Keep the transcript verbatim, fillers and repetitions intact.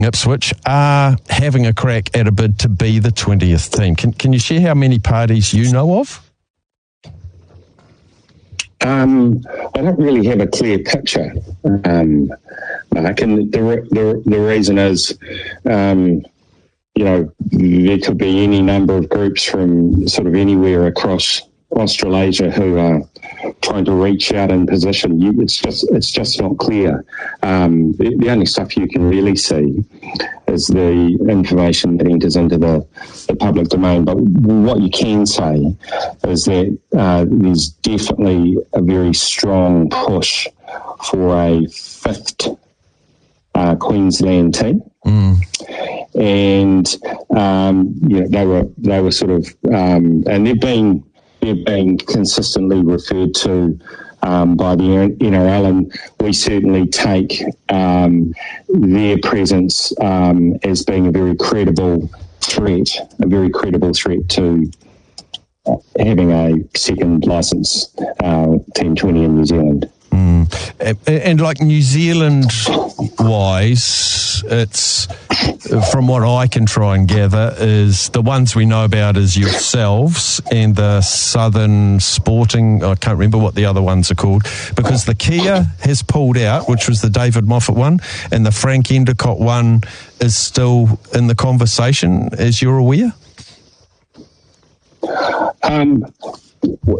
Ipswich are having a crack at a bid to be the twentieth team. Can, can you share how many parties you know of? Um, I don't really have a clear picture, um, Mark, and the, the, the reason is, um, you know, there could be any number of groups from sort of anywhere across Australasia who are trying to reach out and position. You, it's just it's just not clear. Um, the, the only stuff you can really see is the information that enters into the, the public domain. But what you can say is that uh, there's definitely a very strong push for a fifth uh, Queensland team. Mm. And um, you know, they were they were sort of um, and they've been they've been consistently referred to um, by the N R L, and we certainly take um, their presence um, as being a very credible threat, a very credible threat to having a second licence, uh, Team twenty in New Zealand. Mm. And like New Zealand wise, it's, from what I can try and gather, is the ones we know about is yourselves and the Southern Sporting, I can't remember what the other ones are called, because the Kia has pulled out, which was the David Moffat one, and the Frank Endicott one is still in the conversation, as you're aware? Um,